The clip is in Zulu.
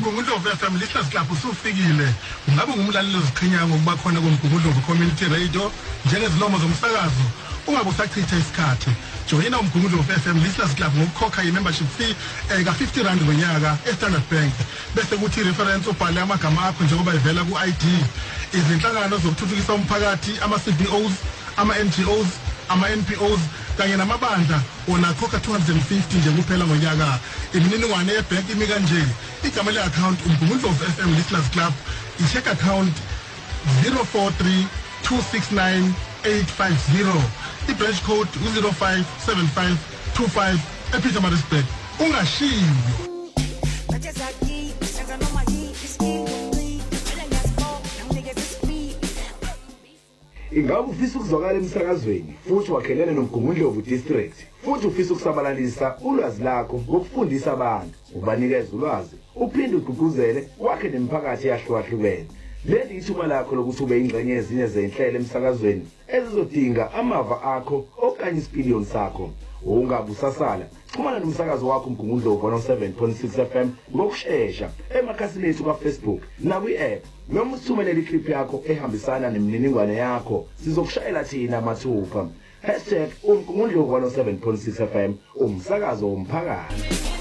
umgungundlovu FM Lihlaz Club usufikile. Ngabe ngumlaleli oziqhinyanga ngokuba khona komgungundlovu community radio njengezilomo zomsakazo. Ungabe usachitha isikhathi. Joina umgungundlovu FM Lihlaz Club ngokukhokha i-membership fee ka-R50 ngonyaka eStandard Bank. Bese kuthi reference ubhale amagama akho njengoba ivela ku-ID. Izinhlangano zokuthuthukisa umphakathi, ama-CBOs, ama-NGOs, ama-NPOs kanye namabandla unakhokha 250 nje kuphela ngonyaka. Imininingwane yebank imi kanje. Igama le-account umgungundlovu FM Lihlaz Club, i-check account 043269 850. I-branch code 057525 ePietermaritzburg. Ungashiyo. Ingabe ufisa ukuzwakala emsakazweni futhi wakhelene nomgungundlovu district futhi ufisa ukusabalalisa ulwazi lakho ngokufundisa abantu, ubanikeza ulwazi, uphinde ugqugquzele wakhe nemiphakathi yahlukahlukene. Leli ithuba lakho lokuthi ube ingxenye ezinye zenhlelo emsakazweni ezizodinga amava akho okanye isipiliyoni sakho. Ungabe usasala, xhumana nomsakazo wakho umgungundlovu 107.6 FM ngokushesha emakhasini ethu ka-Facebook nakwi-app, noma usithumelele iclip yakho ehambisana nemininingwane yakho, sizokushayela thina mathupha. #umgungundlovu 107.6 FM umsakazo womphakathi.